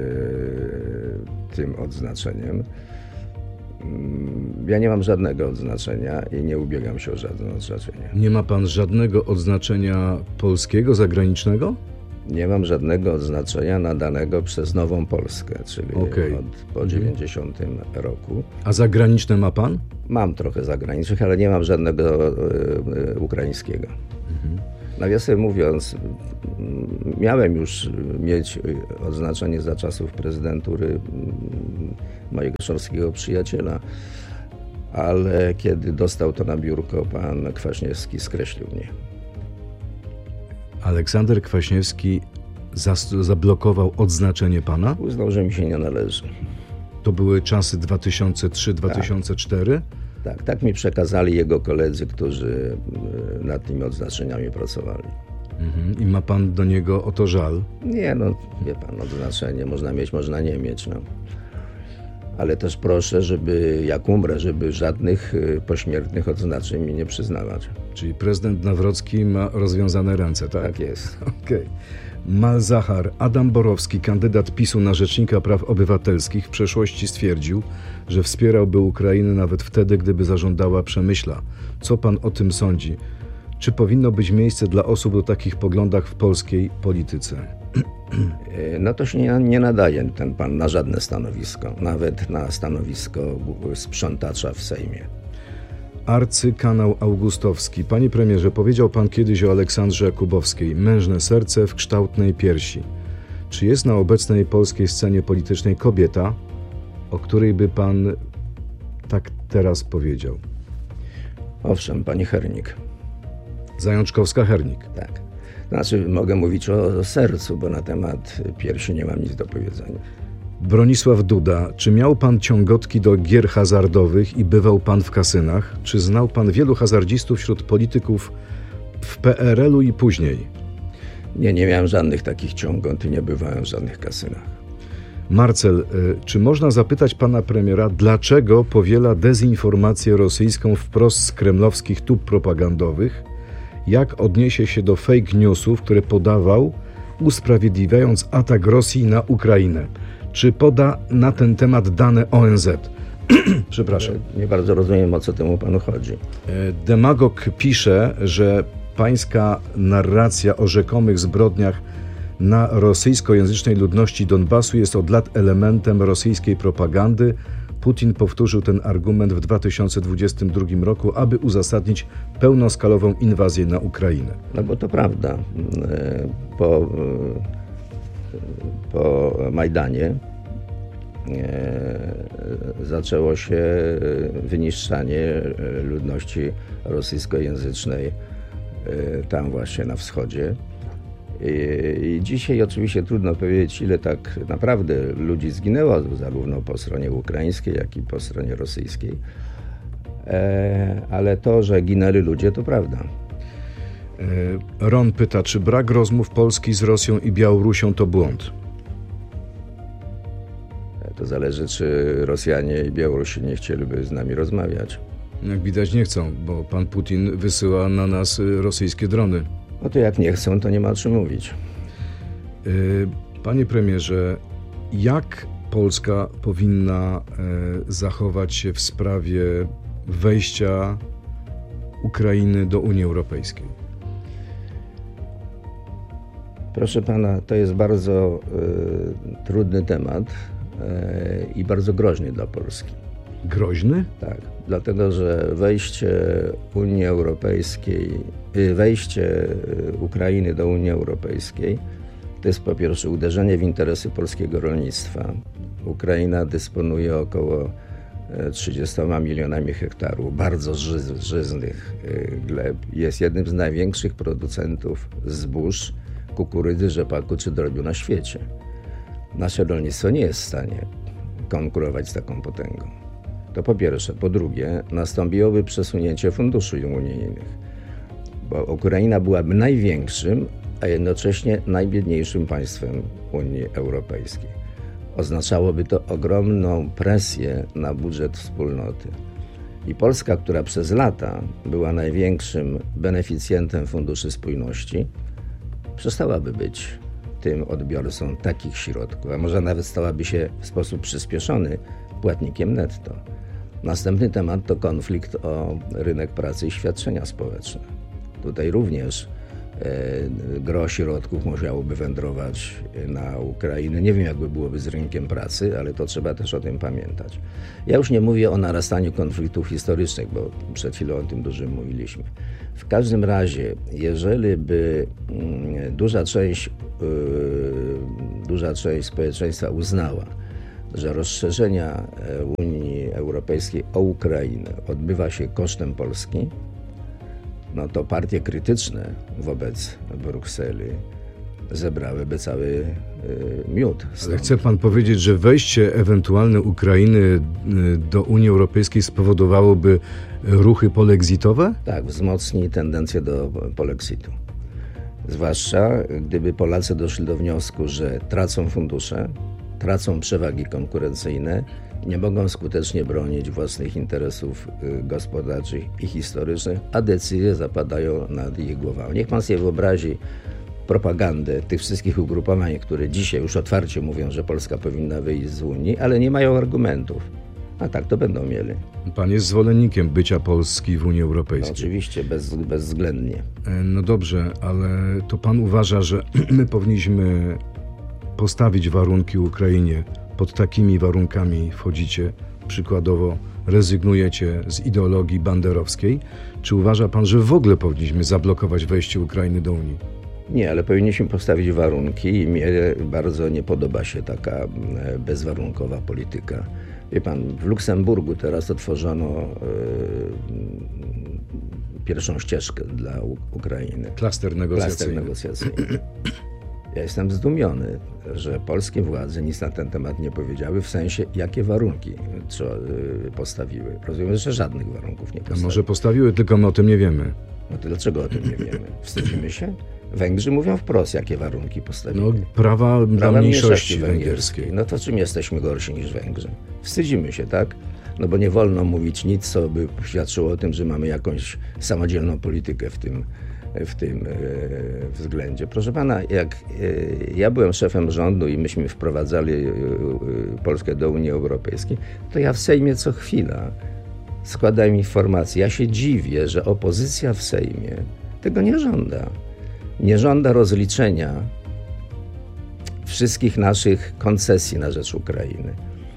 y, tym odznaczeniem. Ja nie mam żadnego odznaczenia i nie ubiegam się o żadne odznaczenie. Nie ma pan żadnego odznaczenia polskiego, zagranicznego? Nie mam żadnego odznaczenia nadanego przez Nową Polskę, czyli okay. od, po dziewięćdziesiątym roku. A zagraniczne ma pan? Mam trochę zagranicznych, ale nie mam żadnego y, y, ukraińskiego. Mhm. Nawiasem mówiąc, miałem już mieć odznaczenie za czasów prezydentury mojego szorstkiego przyjaciela, ale kiedy dostał to na biurko, pan Kwaśniewski skreślił mnie. Aleksander Kwaśniewski zas- zablokował odznaczenie pana? Uznał, że mi się nie należy. To były czasy dwa tysiące trzy do dwa tysiące cztery? Tak, tak, tak mi przekazali jego koledzy, którzy nad tymi odznaczeniami pracowali. Mhm. I ma pan do niego o to żal? Nie, no wie pan, odznaczenie można mieć, można nie mieć, no. Ale też proszę, żeby jak umrę, żeby żadnych pośmiertnych odznaczeń mi nie przyznawać. Czyli prezydent Nawrocki ma rozwiązane ręce, tak? Tak jest. Okej. Okay. Malzahar. Adam Borowski, kandydat PiSu na Rzecznika Praw Obywatelskich, w przeszłości stwierdził, że wspierałby Ukrainę nawet wtedy, gdyby zażądała Przemyśla. Co pan o tym sądzi? Czy powinno być miejsce dla osób o takich poglądach w polskiej polityce? No to się nie, nie nadaje ten pan na żadne stanowisko, nawet na stanowisko sprzątacza w Sejmie. Arcykanał Augustowski. Panie premierze, powiedział pan kiedyś o Aleksandrze Jakubowskiej. Mężne serce w kształtnej piersi. Czy jest na obecnej polskiej scenie politycznej kobieta, o której by pan tak teraz powiedział? Owszem, pani Hernik. Zajączkowska-Hernik. Tak. Znaczy, mogę mówić o sercu, bo na temat piersi nie mam nic do powiedzenia. Bronisław Duda. Czy miał pan ciągotki do gier hazardowych i bywał pan w kasynach? Czy znał pan wielu hazardzistów wśród polityków w P R L-u i później? Nie, nie miałem żadnych takich ciągot i nie bywałem w żadnych kasynach. Marcel, czy można zapytać pana premiera, dlaczego powiela dezinformację rosyjską wprost z kremlowskich tub propagandowych? Jak odniesie się do fake newsów, które podawał, usprawiedliwiając atak Rosji na Ukrainę? Czy poda na ten temat dane O N Z? Przepraszam. Nie bardzo rozumiem, o co temu panu chodzi. Demagog pisze, że pańska narracja o rzekomych zbrodniach na rosyjskojęzycznej ludności Donbasu jest od lat elementem rosyjskiej propagandy. Putin powtórzył ten argument w dwa tysiące dwudziestym drugim roku, aby uzasadnić pełnoskalową inwazję na Ukrainę. No bo to prawda. Po, po Majdanie zaczęło się wyniszczanie ludności rosyjskojęzycznej tam właśnie na wschodzie. I dzisiaj oczywiście trudno powiedzieć, ile tak naprawdę ludzi zginęło, zarówno po stronie ukraińskiej, jak i po stronie rosyjskiej. Ale to, że ginęli ludzie, to prawda. Ron pyta, czy brak rozmów Polski z Rosją i Białorusią to błąd? To zależy, czy Rosjanie i Białorusini chcieliby z nami rozmawiać. Jak widać nie chcą, bo pan Putin wysyła na nas rosyjskie drony. No to jak nie chcą, to nie ma o czym mówić. Panie premierze, jak Polska powinna zachować się w sprawie wejścia Ukrainy do Unii Europejskiej? Proszę pana, to jest bardzo y, trudny temat y, i bardzo groźny dla Polski. Groźny? Tak, dlatego że wejście Unii Europejskiej, y, wejście Ukrainy do Unii Europejskiej to jest po pierwsze uderzenie w interesy polskiego rolnictwa. Ukraina dysponuje około trzydziestoma milionami hektarów bardzo ży- żyznych gleb. Jest jednym z największych producentów zbóż, kukurydzy, rzepaku czy drobiu na świecie. Nasze rolnictwo nie jest w stanie konkurować z taką potęgą. To po pierwsze. Po drugie, nastąpiłoby przesunięcie funduszy unijnych, bo Ukraina byłaby największym, a jednocześnie najbiedniejszym państwem Unii Europejskiej. Oznaczałoby to ogromną presję na budżet wspólnoty. I Polska, która przez lata była największym beneficjentem Funduszy Spójności, przestałaby być tym odbiorcą takich środków, a może nawet stałaby się w sposób przyspieszony płatnikiem netto. Następny temat to konflikt o rynek pracy i świadczenia społeczne. Tutaj również e, gro środków musiałoby wędrować na Ukrainę. Nie wiem, jakby byłoby z rynkiem pracy, ale to trzeba też o tym pamiętać. Ja już nie mówię o narastaniu konfliktów historycznych, bo przed chwilą o tym dużo mówiliśmy. W każdym razie, jeżeli by mm, duża część, yy, duża część społeczeństwa uznała, że rozszerzenia Unii Europejskiej o Ukrainę odbywa się kosztem Polski, no to partie krytyczne wobec Brukseli zebrałyby cały y, miód. Ale chce pan powiedzieć, że wejście ewentualne Ukrainy y, do Unii Europejskiej spowodowałoby ruchy polexitowe? Tak, wzmocni tendencję do polexitu. Zwłaszcza gdyby Polacy doszli do wniosku, że tracą fundusze, tracą przewagi konkurencyjne, nie mogą skutecznie bronić własnych interesów gospodarczych i historycznych, a decyzje zapadają nad ich głowami. Niech pan sobie wyobrazi propagandę tych wszystkich ugrupowań, które dzisiaj już otwarcie mówią, że Polska powinna wyjść z Unii, ale nie mają argumentów. A tak to będą mieli. Pan jest zwolennikiem bycia Polski w Unii Europejskiej. No, oczywiście, bez, bezwzględnie. No dobrze, ale to pan uważa, że my powinniśmy postawić warunki Ukrainie, pod takimi warunkami wchodzicie, przykładowo rezygnujecie z ideologii banderowskiej, czy uważa pan, że w ogóle powinniśmy zablokować wejście Ukrainy do Unii? Nie, ale powinniśmy postawić warunki i mnie bardzo nie podoba się taka bezwarunkowa polityka. Wie pan, w Luksemburgu teraz otworzono yy, pierwszą ścieżkę dla U- Ukrainy. Klaster negocjacyjny. Klaster negocjacyjny. Ja jestem zdumiony, że polskie władze nic na ten temat nie powiedziały, w sensie jakie warunki trzeba, yy, postawiły. Rozumiem, że żadnych warunków nie postawiły. A może postawiły, tylko my o tym nie wiemy. No to dlaczego o tym nie wiemy? Wstydzimy się? Węgrzy mówią wprost, jakie warunki postawili. No, prawa, prawa dla mniejszości węgierskiej. węgierskiej. No to czym jesteśmy gorsi niż Węgrzy? Wstydzimy się, tak? No bo nie wolno mówić nic, co by świadczyło o tym, że mamy jakąś samodzielną politykę w tym, w tym e, względzie. Proszę pana, jak e, ja byłem szefem rządu i myśmy wprowadzali e, e, Polskę do Unii Europejskiej, to ja w Sejmie co chwila składałem informacje. Ja się dziwię, że opozycja w Sejmie tego nie żąda. Nie żąda rozliczenia wszystkich naszych koncesji na rzecz Ukrainy.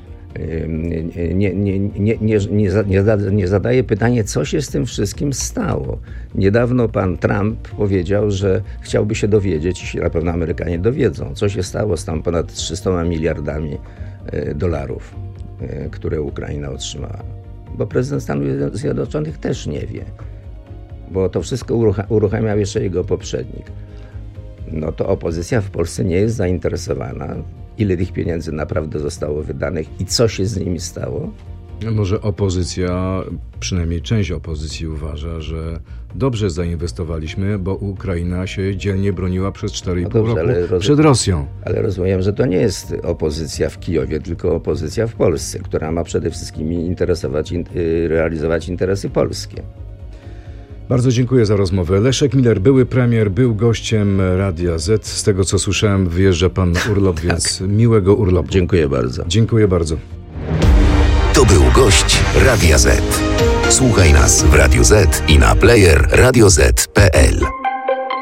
Nie, nie, nie, nie, nie, nie, nie zadaje pytania, co się z tym wszystkim stało. Niedawno pan Trump powiedział, że chciałby się dowiedzieć, i się na pewno Amerykanie dowiedzą, co się stało z tam ponad trzysta miliardami dolarów, które Ukraina otrzymała. Bo prezydent Stanów Zjednoczonych też nie wie, bo to wszystko uruchamiał jeszcze jego poprzednik. No to opozycja w Polsce nie jest zainteresowana, ile tych pieniędzy naprawdę zostało wydanych i co się z nimi stało. Może opozycja, przynajmniej część opozycji uważa, że dobrze zainwestowaliśmy, bo Ukraina się dzielnie broniła przez cztery i pół no dobrze, roku roz... przed Rosją. Ale rozumiem, że to nie jest opozycja w Kijowie, tylko opozycja w Polsce, która ma przede wszystkim interesować, in, realizować interesy polskie. Bardzo dziękuję za rozmowę. Leszek Miller, były premier, był gościem Radia Z. Z tego co słyszałem, wyjeżdża pan na urlop, tak. Więc miłego urlopu. Dziękuję bardzo. Dziękuję bardzo. To był gość Radia Z. Słuchaj nas w Radiu Z i na player radio zet kropka pe el.